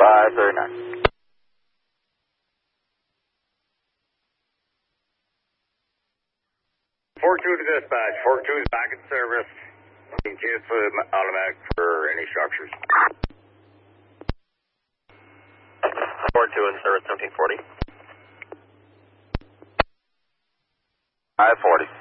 539. Fork 2 to dispatch. Fork 2 is back in service. Being chased for the automatic for any structures. Fork 2 in service, 1740. 540.